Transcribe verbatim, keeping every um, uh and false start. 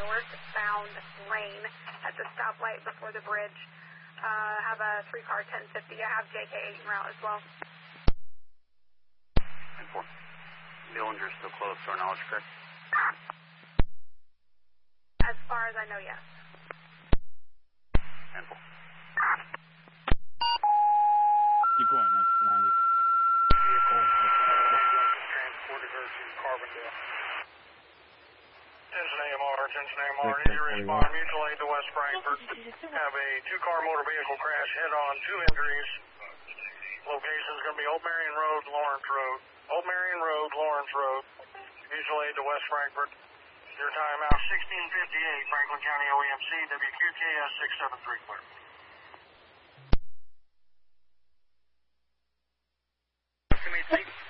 northbound lane at the stoplight before the bridge. Uh, have a three car ten fifty. I have J K eight en route as well. ten four. Dillinger's still close to our knowledge, correct? As far as I know, yes. ten four. Keep going, next ninety. Vehicle transported her to Carbondale. Attention A M R, attention A M R, need to respond, mutual aid to West Frankfort. Have a two-car motor vehicle crash, head-on, two injuries. Location is going to be Old Marion Road, Lawrence Road. Old Marion Road, Lawrence Road. Mutual aid to West Frankfort. Your time out sixteen fifty-eight, Franklin County O E M C, W Q K S six seven three, clear. Estimate